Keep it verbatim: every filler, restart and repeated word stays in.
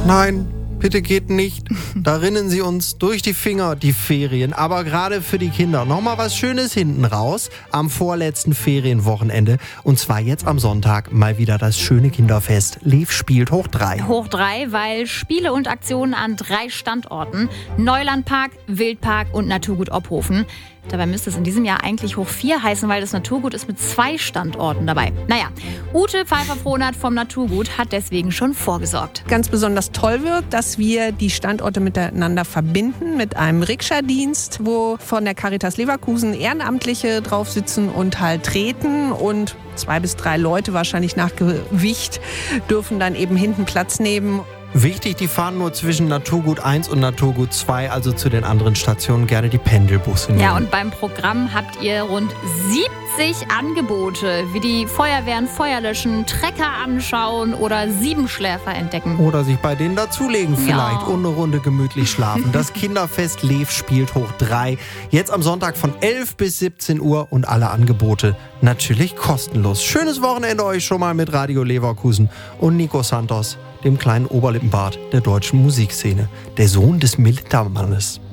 Nein, bitte geht nicht. Da rinnen sie uns durch die Finger, die Ferien. Aber gerade für die Kinder nochmal was Schönes hinten raus am vorletzten Ferienwochenende. Und zwar jetzt am Sonntag mal wieder das schöne Kinderfest. Lev spielt hoch drei. Hoch drei, weil Spiele und Aktionen an drei Standorten. Neulandpark, Wildpark und Naturgut Ophofen. Dabei müsste es in diesem Jahr eigentlich hoch vier heißen, weil das Naturgut ist mit zwei Standorten dabei. Naja, Ute Pfeiffer-Frohnert vom Naturgut hat deswegen schon vorgesorgt. Ganz besonders toll wird, dass wir die Standorte miteinander verbinden mit einem Rikscha-Dienst, wo von der Caritas Leverkusen Ehrenamtliche drauf sitzen und halt treten, und zwei bis drei Leute, wahrscheinlich nach Gewicht, dürfen dann eben hinten Platz nehmen. Wichtig, die fahren nur zwischen Naturgut eins und Naturgut zwei, also zu den anderen Stationen gerne die Pendelbusse nehmen. Ja, und beim Programm habt ihr rund siebzig Angebote, wie die Feuerwehren Feuer löschen, Trecker anschauen oder Siebenschläfer entdecken. Oder sich bei denen dazulegen vielleicht Ja. und eine Runde gemütlich schlafen. Das Kinderfest Lev spielt hoch drei. Jetzt am Sonntag von elf bis siebzehn Uhr und alle Angebote natürlich kostenlos. Schönes Wochenende euch schon mal mit Radio Leverkusen und Nico Santos, dem kleinen Oberlippenbart der deutschen Musikszene, der Sohn des Militärmannes.